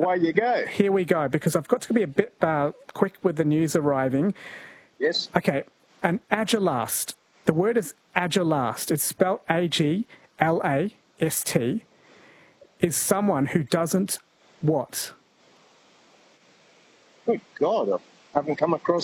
away you go. Here we go, because I've got to be a bit quick with the news arriving. Yes. Okay, an agilast. The word is agilast. It's spelled A-G-L-A-S-T. Is someone who doesn't what? Good God, I haven't come across